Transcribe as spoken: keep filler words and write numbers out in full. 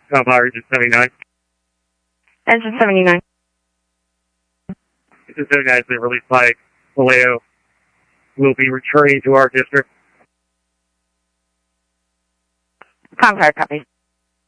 Compire Region seventy-nine. Engine seventy-nine. Region seventy-nine has been released by Vallejo. Will be returning to our district. Compire, copy.